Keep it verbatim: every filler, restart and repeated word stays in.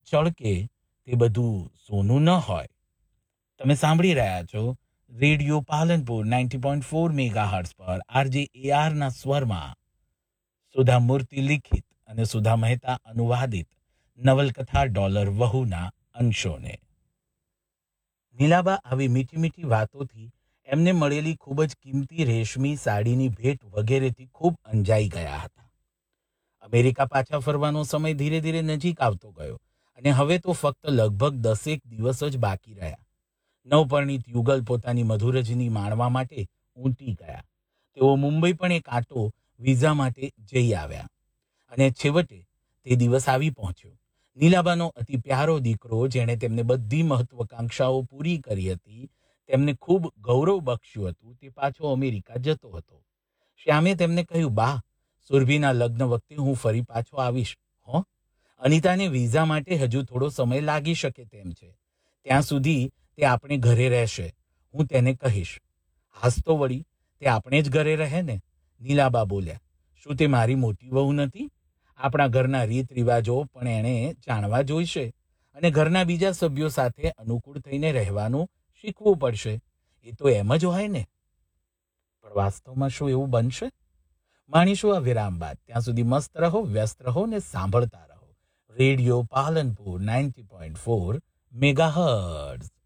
ચળકે તે બધું સોનું ન હોય. તમે સાંભળી રહ્યા છો radio Palanpur ninety point four mega hertz પર આરજે એઆરના સ્વરમાં સુધા મૂર્તિ લિખિત અને સુધા મહેતા અનુવાદિત નવલકથા ડોલર વહુના અંશોને. નીલાબા આવી મીઠી મીઠી વાતોથી એમને મળેલી ખૂબ જ કિંમતી રેશમી સાડીની ભેટ વગેરેથી ખૂબ અંજાઈ ગયા હતા. અમેરિકા પાછા ફરવાનો સમય ધીરે ધીરે નજીક આવતો ગયો અને હવે તો ફક્ત લગભગ દસેક દિવસ જ બાકી રહ્યા. નવપરણિત યુગલ પોતાની મધુરજની માણવા માટે ઊંટી ગયા. તેઓ મુંબઈ પણ એક આંટો વિઝા માટે જઈ આવ્યા અને છેવટે તે દિવસ આવી પહોંચ્યો. નીલાબાનો અતિ પ્યારો દીકરો, જેણે તેમને બધી મહત્વકાંક્ષાઓ પૂરી કરી હતી, તેમને ખૂબ ગૌરવ બક્ષ્યું હતું, તે પાછો અમેરિકા જતો હતો. શ્યામે તેમને કહ્યું, બા, સુરભીના લગ્ન વખતે હું ફરી પાછો આવીશ. હો, અનિતાને વિઝા માટે હજુ થોડો સમય લાગી શકે તેમ છે. ત્યાં સુધી તે આપણે ઘરે રહેશે. હું તેને કહીશ. હાસ તો વળી, તે આપણે જ ઘરે રહે ને? નીલાબા બોલ્યા. શું તે મારી મોટી વહુ નથી? આપણા ઘરના રીત રિવાજો પણ એણે જાણવા જોઈશે અને ઘરના બીજા સભ્યો સાથે અનુકૂળ થઈને રહેવાનું શીખવું પડશે. એ તો એમ જ હોય ને. પણ વાસ્તવમાં શું એવું બનશે? માણીશું આ વિરામ બાદ. ત્યાં સુધી મસ્ત રહો, વ્યસ્ત રહો ને સાંભળતા રહો radio Palanpur ninety point four mega hertz.